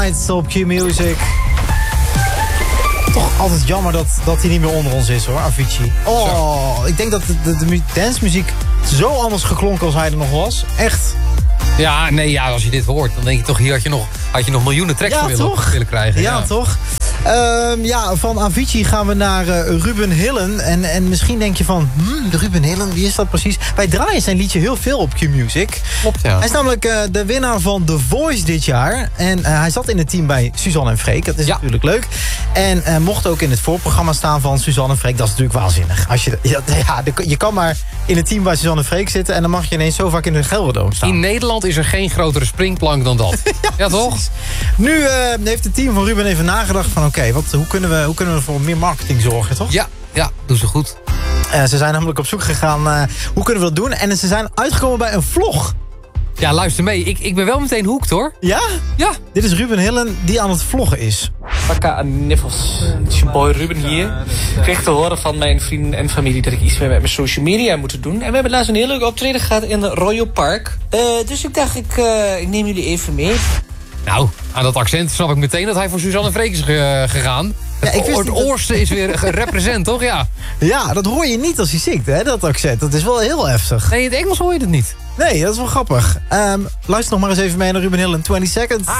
Op Q-Music. Toch altijd jammer dat hij niet meer onder ons is hoor, Avicii. Ik denk dat de dancemuziek zo anders geklonken als hij er nog was. Echt. Ja, als je dit hoort, dan denk je toch, hier had je nog miljoenen tracks willen krijgen. Ja, toch? Van Avicii gaan we naar Ruben Hillen. En misschien denk je van, de Ruben Hillen, wie is dat precies? Wij draaien zijn liedje heel veel op Q-Music. Klopt, ja. Hij is namelijk de winnaar van The Voice dit jaar. En hij zat in het team bij Suzanne en Freek. Dat is natuurlijk leuk. En mocht ook in het voorprogramma staan van Suzanne en Freek. Dat is natuurlijk waanzinnig. Je kan maar in het team bij Suzanne en Freek zitten. En dan mag je ineens zo vaak in de Gelderdoom staan. In Nederland is er geen grotere springplank dan dat. ja, toch? Nu heeft het team van Ruben even nagedacht van hoe kunnen we voor meer marketing zorgen, toch? Ja, doen ze goed. Ze zijn namelijk op zoek gegaan, hoe kunnen we dat doen? En ze zijn uitgekomen bij een vlog. Ja, luister mee. Ik ben wel meteen hooked, hoor. Ja? Ja. Dit is Ruben Hillen die aan het vloggen is. Pakka aan niffels. Het is je boy Ruben hier. Ik kreeg te horen van mijn vrienden en familie dat ik iets meer met mijn social media moet doen. En we hebben laatst een heel leuk optreden gehad in de Royal Park. Dus ik dacht, ik neem jullie even mee. Nou, aan dat accent snap ik meteen dat hij voor Suzanne en Freek is gegaan. Het oorste is weer gerepresent, toch? Ja, dat hoor je niet als hij zingt, hè, dat accent. Dat is wel heel heftig. Nee, in het Engels hoor je het niet. Nee, dat is wel grappig. Luister nog maar eens even mee naar Ruben Hillen, 20 Seconds.